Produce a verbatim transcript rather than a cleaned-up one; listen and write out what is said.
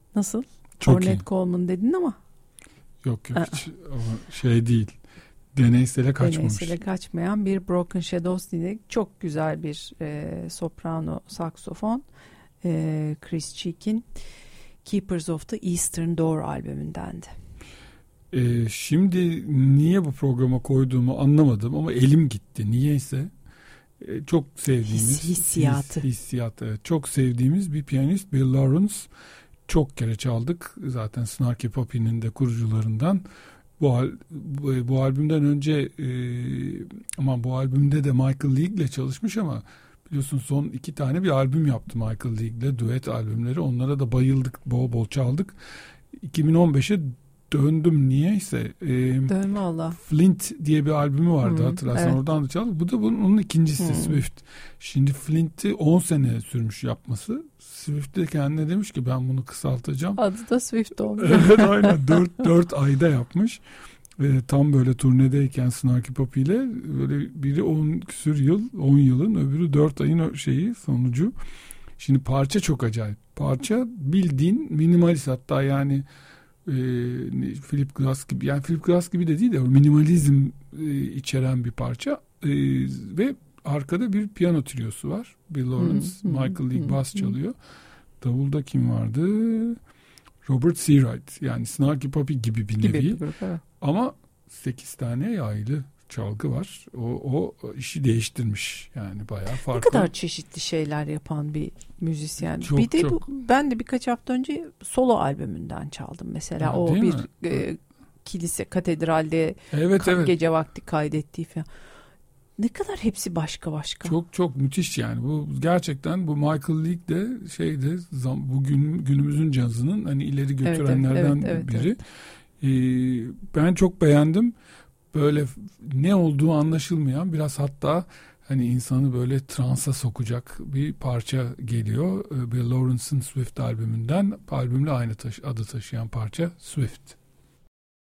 Nasıl? Çok Ornette iyi. Coleman dedin ama. Yok yok hiç ama şey değil. Deneysele kaçmamış. Deneysele kaçmayan bir Broken Shadows dinledik. Çok güzel bir e, soprano saksofon. E, Chris Cheek'in Keepers of the Eastern Door albümündendi. Ee, şimdi niye bu programa koyduğumu anlamadım ama elim gitti. Niyeyse ee, çok sevdiğimiz His, hissiyatı. His, hissiyatı. Evet. Çok sevdiğimiz bir piyanist Bill Lawrence. Çok kere çaldık. Zaten Snarky Puppy'nin de kurucularından. Bu, bu, bu albümden önce e, ama bu albümde de Michael League'le çalışmış ama biliyorsun son iki tane bir albüm yaptı Michael League'le, düet albümleri. Onlara da bayıldık, bol bol çaldık. iki bin on beşe döndüm niyeyse. E, Dönme Allah. Flint diye bir albümü vardı, hmm, hatırlarsan, evet. oradan da çaldık. Bu da bunun onun ikincisi, hmm. Swift. Şimdi Flint'i on sene sürmüş yapması. Swift de kendine demiş ki ben bunu kısaltacağım. Adı da Swift oldu. Evet aynen dört ayda yapmış. Ve tam böyle turnedeyken Snarky Puppy ile böyle biri on küsür yıl, on yılın, öbürü dört ayın şeyi, sonucu. Şimdi parça çok acayip. Parça bildiğin minimalist, hatta yani e, Philip Glass gibi, yani Philip Glass gibi de değil de minimalizm e, içeren bir parça e, ve arkada bir piyano triosu var. Bill Lawrence, hmm, Michael League hmm, bass hmm. çalıyor. Davulda kim vardı? Robert Seawright, yani Snarky Puppy gibi bir nevi. Gibi bir grup, evet. Ama sekiz tane yaylı çalgı var. O, o işi değiştirmiş. Yani bayağı farklı. Ne kadar çeşitli şeyler yapan bir müzisyen. Çok, bir de çok. Bu, ben de birkaç hafta önce solo albümünden çaldım mesela. Ha, o bir e, kilise, katedralde evet, ka- evet. gece vakti kaydettiği falan. Ne kadar hepsi başka başka. Çok çok müthiş yani. Bu gerçekten bu Michael League de şeyde bugün günümüzün cazının hani ileri götürenlerden evet, evet, evet, biri. Evet. Ee, ben çok beğendim. Böyle ne olduğu anlaşılmayan, biraz hatta hani insanı böyle transa sokacak bir parça geliyor. Bill Lawrence'ın Swift albümünden, albümle aynı taş, adı taşıyan parça Swift.